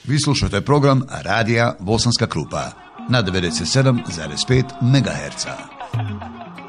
Vi slušate program Radija Bosanska Krupa na 97,5 MHz.